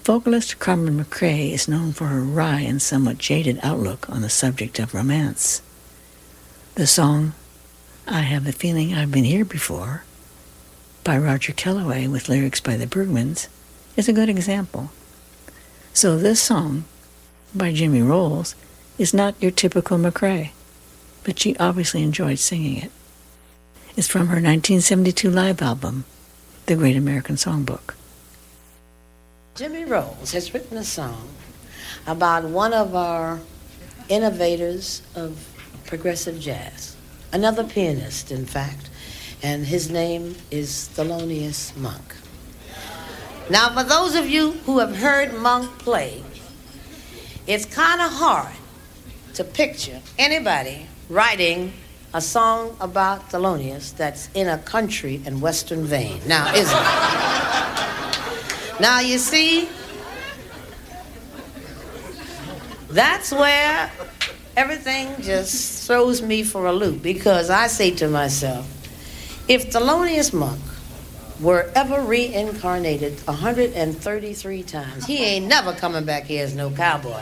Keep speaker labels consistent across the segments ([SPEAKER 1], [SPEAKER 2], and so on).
[SPEAKER 1] vocalist Carmen McRae is known for her wry and somewhat jaded outlook on the subject of romance. The song, I Have the Feeling I've Been Here Before, by Roger Kellaway with lyrics by the Bergmans, is a good example. So this song, by Jimmy Rolls, is not your typical McRae, but she obviously enjoyed singing it. It's from her 1972 live album, The Great American Songbook.
[SPEAKER 2] Jimmy Rolls has written a song about one of our innovators of progressive jazz, another pianist, in fact, and his name is Thelonious Monk. Now, for those of you who have heard Monk play, it's kind of hard to picture anybody writing a song about Thelonious that's in a country and western vein. Now, isn't it? Now, you see, that's where everything just throws me for a loop, because I say to myself, if Thelonious Monk were ever reincarnated 133 times, he ain't never coming back here as no cowboy.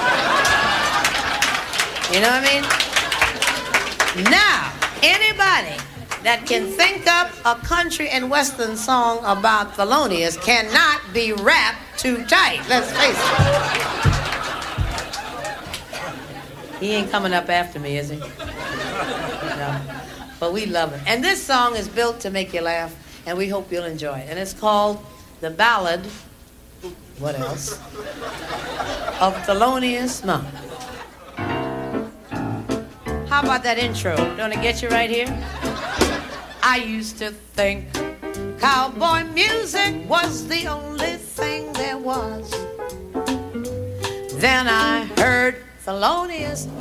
[SPEAKER 2] You know what I mean? Now, anybody that can think up a country and western song about Thelonious cannot be wrapped too tight. Let's face it. He ain't coming up after me, is he? No. But we love it. And this song is built to make you laugh, and we hope you'll enjoy it. And it's called The Ballad, what else, of Thelonious Monk. How about that intro? Don't it get you right here? I used to think cowboy music was the only thing there was. Then I heard Thelonious